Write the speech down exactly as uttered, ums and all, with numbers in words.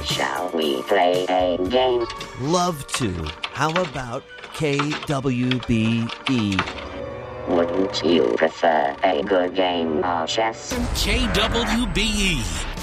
Shall we play a game? Love to. How about K W B E? Wouldn't you prefer a good game of chess? K W B E